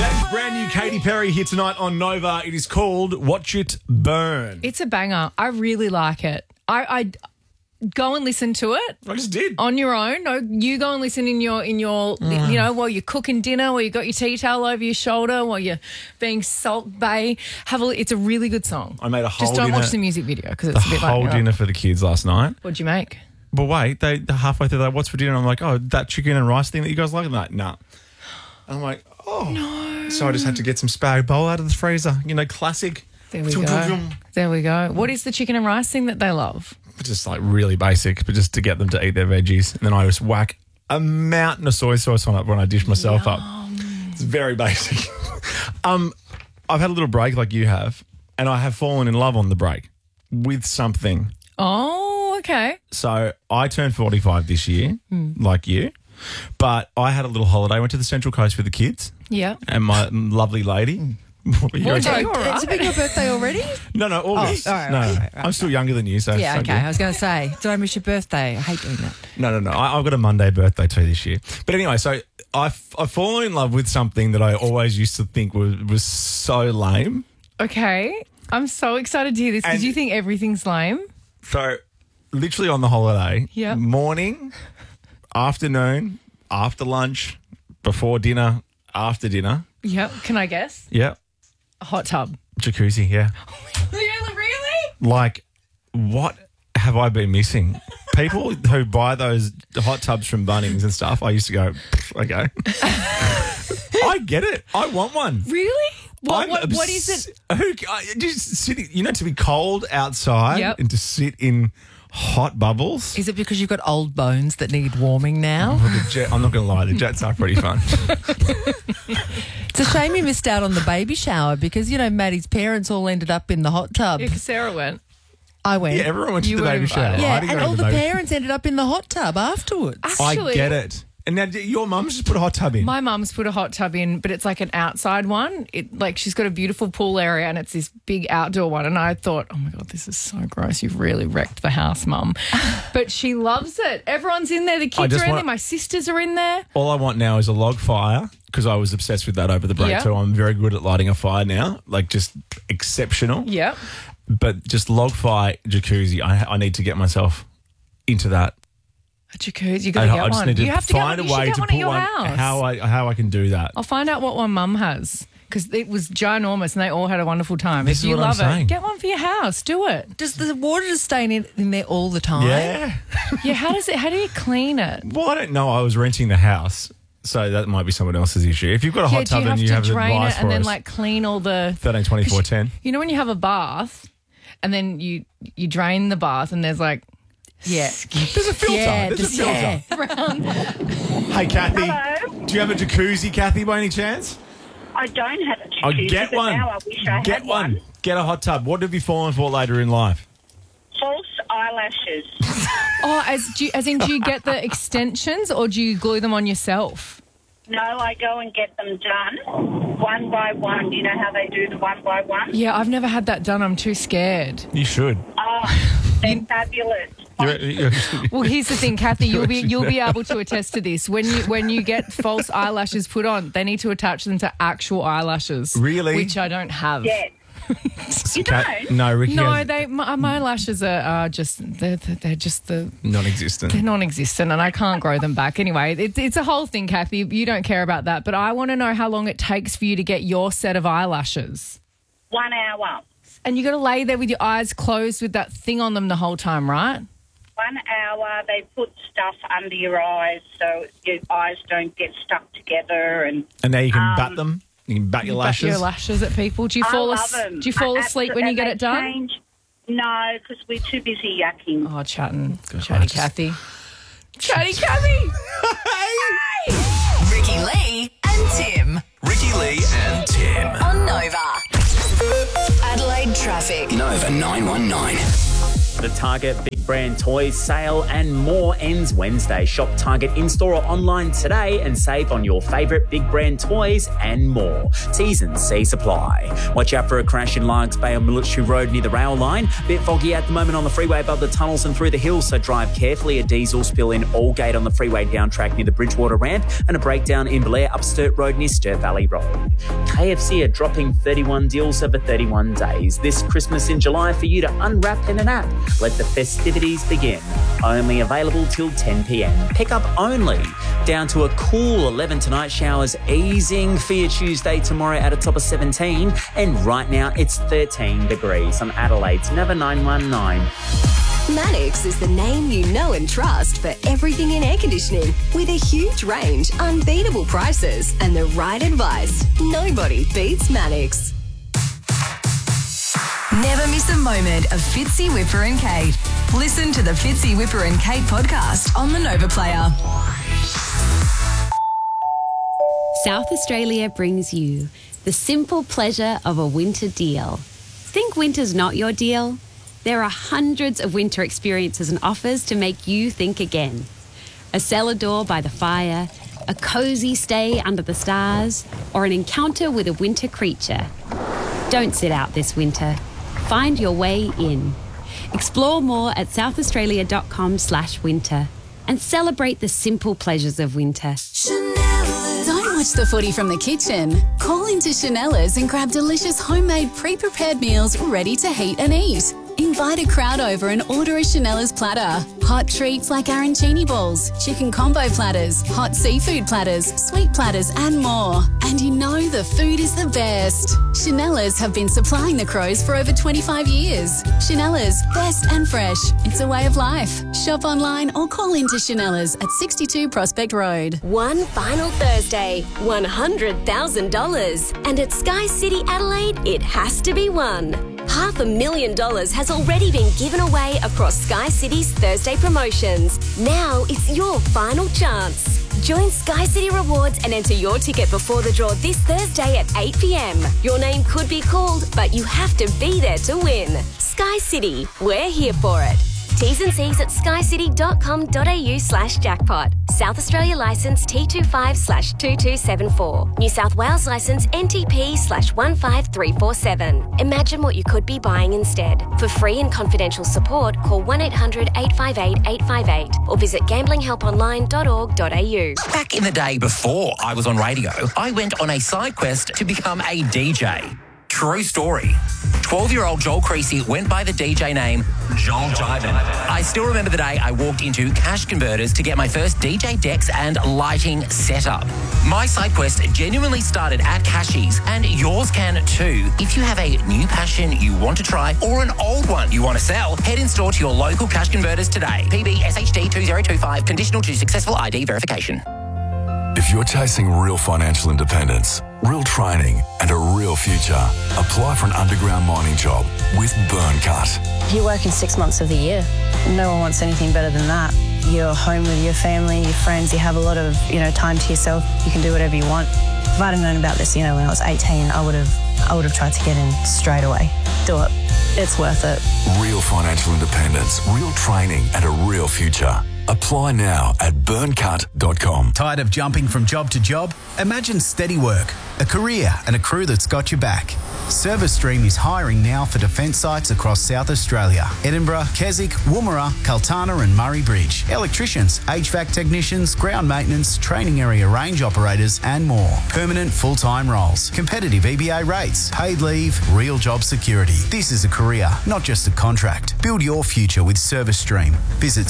That is brand new Katy Perry here tonight on Nova. It is called Watch It Burn. It's a banger. I really like it. I go and listen to it. I just did. On your own. No, you go and listen in your you know, while you're cooking dinner, while you got your tea towel over your shoulder, while you're being Salt Bay. It's a really good song. I made a whole Just don't dinner, watch the music video because it's a bit whole like dinner for the kids last night. What'd you make? But wait, they halfway through, they're like, what's for dinner? I'm like, oh, that chicken and rice thing that you guys like? I'm like, nah. I'm like, oh. No. So I just had to get some spag bowl out of the freezer. You know, classic. There we go. There we go. What is the chicken and rice thing that they love? Just like really basic, but just to get them to eat their veggies. And then I just whack a mountain of soy sauce on it when I dish myself up. It's very basic. I've had a little break like you have, and I have fallen in love on the break with something. Oh, okay. So I turned 45 this year, like you, but I had a little holiday. I went to the Central Coast with the kids. Yeah. And my lovely lady. Is it been your birthday already? No, August. Oh, all right, no, right. I'm still younger than you, so Yeah, so okay. good. I was going to say, did I miss your birthday? I hate doing that. No. I've got a Monday birthday too this year. But anyway, so I've fallen in love with something that I always used to think was so lame. Okay. I'm so excited to hear this because you think everything's lame. So literally on the holiday, Yeah. morning, afternoon, after lunch, before dinner, after dinner. Yep. Can I guess? Yeah. A hot tub. Jacuzzi, yeah. Really? Like, what have I been missing? People who buy those hot tubs from Bunnings and stuff, I used to go, okay. I get it. I want one. Really? What is it? Just sitting, to be cold outside Yep. and to sit in hot bubbles. Is it because you've got old bones that need warming now? I'm not going to lie, the jets are pretty fun. It's a shame you missed out on the baby shower because, Maddie's parents all ended up in the hot tub. Yeah, 'cause Sarah went. I went. Yeah, everyone went to You the were baby shower. invited. Yeah, I didn't and go to all the baby- parents ended up in the hot tub afterwards. Actually, I get it. And now your mum's just put a hot tub in. My mum's put a hot tub in, but it's like an outside one. She's got a beautiful pool area and it's this big outdoor one. And I thought, oh my God, this is so gross. You've really wrecked the house, Mum. But she loves it. Everyone's in there. The kids are in there. My sisters are in there. All I want now is a log fire because I was obsessed with that over the break. Yeah. So I'm very good at lighting a fire now, like just exceptional. Yep. But just log fire, jacuzzi, I need to get myself into that. A jacuzzi, you got to I get just one. need to You have to find get a one. way You should to get put one one. at your house. How I can do that. I'll find out what one mum has because it was ginormous and they all had a wonderful time. This if is you what I'm love saying. it, get one for your house. Do it. Does the water just stay in there all the time? Yeah. Yeah, how do you clean it? Well, I don't know. I was renting the house, so that might be someone else's issue. If you've got a hot tub and you have to drain advice it and for then us, clean all the 13, 24, 10. You know when you have a bath and then you drain the bath and there's like Yeah. There's a filter. Yeah, There's a filter. yeah. Hey, Kathy. Hello. Do you have a jacuzzi, Kathy, by any chance? I don't have a Oh, jacuzzi, get but one. now I wish I Get had one. Get a hot tub. What have you fallen for later in life? False eyelashes. Oh, as in do you get the extensions or do you glue them on yourself? No, I go and get them done one by one. You know how they do the one by one? Yeah, I've never had that done. I'm too scared. You should. Oh, they're fabulous. Well, here's the thing, Kathy. You'll be able to attest to this. When you get false eyelashes put on, they need to attach them to actual eyelashes. Really? Which I don't have. Yes. You don't? No, Ricky No, has my lashes are just they're non-existent. They're non-existent, and I can't grow them back. Anyway, it's a whole thing, Kathy. You don't care about that, but I want to know how long it takes for you to get your set of eyelashes. 1 hour. And you got to lay there with your eyes closed with that thing on them the whole time, right? 1 hour. They put stuff under your eyes so your eyes don't get stuck together. And now you can bat them. You can bat your Bat lashes. your lashes at people. Do you I fall love them. Do you fall asleep when you get it done? No, because we're too busy yucking. Oh, chatting, I chatty just- Kathy, chatty Kathy. Ricky Lee and Tim. Ricky Lee and Tim. On Nova. Adelaide traffic. Nova 919. The Target Big brand toys, sale and more ends Wednesday. Shop Target in-store or online today and save on your favourite big brand toys and more. T's and C's apply. Watch out for a crash in Largs Bay on Military Road near the rail line. Bit foggy at the moment on the freeway above the tunnels and through the hills, so drive carefully. A diesel spill in Aldgate on the freeway down track near the Bridgewater ramp and a breakdown in Blair up Sturt Road near Sturt Valley Road. KFC are dropping 31 deals over 31 days this Christmas in July for you to unwrap in an app. Let the festivities begin. Only available till 10 p.m. Pick up only. Down to a cool 11 tonight. Showers easing for your Tuesday tomorrow at a top of 17. And right now it's 13 degrees on Adelaide's Nova 919. Mannix is the name you know and trust for everything in air conditioning. With a huge range, unbeatable prices, and the right advice. Nobody beats Mannix. Never miss a moment of Fitzy, Whipper and Kate. Listen to the Fitzy, Whipper and Kate podcast on the Nova Player. South Australia brings you the simple pleasure of a winter deal. Think winter's not your deal? There are hundreds of winter experiences and offers to make you think again. A cellar door by the fire, a cosy stay under the stars, or an encounter with a winter creature. Don't sit out this winter. Find your way in. Explore more at southaustralia.com/winter and celebrate the simple pleasures of winter. Don't watch the footy from the kitchen. Call into Chanella's and grab delicious homemade pre-prepared meals ready to heat and eat. Invite a crowd over and order a Chanella's platter. Hot treats like arancini balls, chicken combo platters, hot seafood platters, sweet platters and more. And you know the food is the best. Chanella's have been supplying the Crows for over 25 years. Chanella's, best and fresh. It's a way of life. Shop online or call into Chanella's at 62 Prospect Road. One final Thursday, $100,000. And at Sky City Adelaide, it has to be won. $500,000 has already been given away across Sky City's Thursday promotions. Now it's your final chance. Join Sky City Rewards and enter your ticket before the draw this Thursday at 8 p.m. Your name could be called, but you have to be there to win. Sky City, we're here for it. T's and C's at skycity.com.au/jackpot. South Australia licence T25/2274. New South Wales licence NTP/15347. Imagine what you could be buying instead. For free and confidential support, call 1-800-858-858 or visit gamblinghelponline.org.au. Back in the day before I was on radio, I went on a side quest to become a DJ. True story. 12-year-old Joel Creasy went by the DJ name Joel Diamond. I still remember the day I walked into Cash Converters to get my first DJ decks and lighting setup. My side quest genuinely started at Cashies, and yours can too. If you have a new passion you want to try or an old one you want to sell, head in store to your local Cash Converters today. PB SHD 2025, conditional to successful ID verification. If you're chasing real financial independence, real training and a real future, apply for an underground mining job with Burncut. You work in 6 months of the year. No one wants anything better than that. You're home with your family, your friends, you have a lot of, time to yourself. You can do whatever you want. If I'd have known about this, when I was 18, I would have tried to get in straight away. Do it. It's worth it. Real financial independence, real training and a real future. Apply now at burncut.com. Tired of jumping from job to job? Imagine steady work, a career and a crew that's got your back. ServiceStream is hiring now for defence sites across South Australia. Edinburgh, Keswick, Woomera, Kaltana and Murray Bridge. Electricians, HVAC technicians, ground maintenance, training area range operators and more. Permanent full-time roles. Competitive EBA rates. Paid leave. Real job security. This is a career, not just a contract. Build your future with ServiceStream. Visit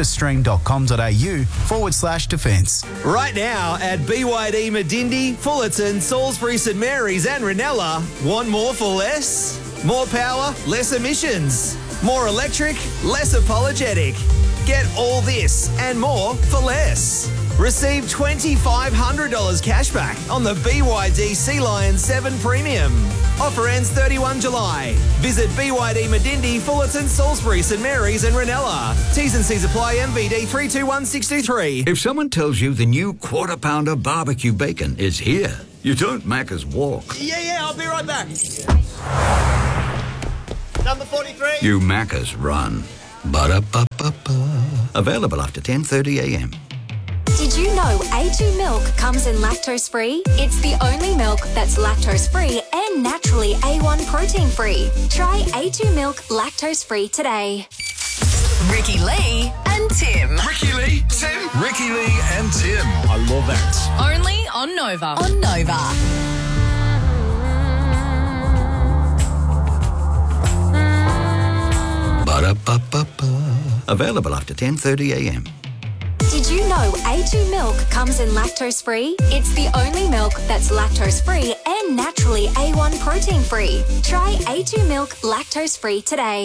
servicestream.com.au/defence. Right now at BYD Medindi, Fullerton, Salisbury, St Mary's and Ranella, want more for less? More power, less emissions. More electric, less apologetic. Get all this and more for less. Receive $2,500 cash back on the BYD Sea Lion 7 Premium. Offer ends 31 July. Visit BYD Medindi, Fullerton, Salisbury, St Mary's and Ranella. T's and C's apply. MVD 321623. If someone tells you the new Quarter Pounder barbecue bacon is here, you don't Macca's walk. Yeah, I'll be right back. Number 43. You Macca's run. Ba-da-ba-ba-ba. Available after 10:30 a.m. Did you know A2 milk comes in lactose free? It's the only milk that's lactose free and naturally A1 protein free. Try A2 milk lactose free today. Ricky Lee and Tim. Ricky Lee, Tim. Ricky Lee and Tim. I love that. Only on Nova. On Nova. Ba-da-ba-ba-ba. Available after 10:30 a.m. Did you know A2 milk comes in lactose free? It's the only milk that's lactose free and naturally A1 protein free. Try A2 milk lactose free today.